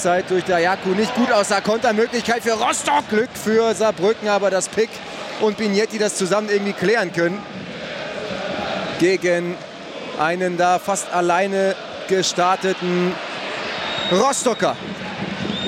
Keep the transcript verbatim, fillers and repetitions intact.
Halbzeit durch Dayaku nicht gut aussah. Kontermöglichkeit für Rostock, Glück für Saarbrücken, aber dass Pick und Bignetti das zusammen irgendwie klären können. Gegen einen da fast alleine gestarteten Rostocker.